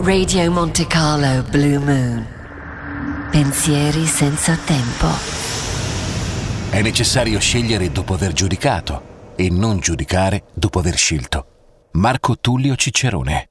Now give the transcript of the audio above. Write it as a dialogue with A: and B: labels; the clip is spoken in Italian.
A: Radio Monte Carlo Blue Moon. Pensieri senza tempo.
B: È necessario scegliere dopo aver giudicato e non giudicare dopo aver scelto. Marco Tullio Cicerone.